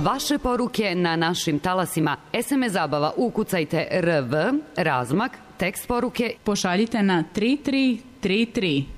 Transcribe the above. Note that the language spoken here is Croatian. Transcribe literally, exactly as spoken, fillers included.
vaše poruke na našim talasima. es em es zabava ukucajte R V, razmak, tekst poruke. Pošaljite na tri tri tri tri.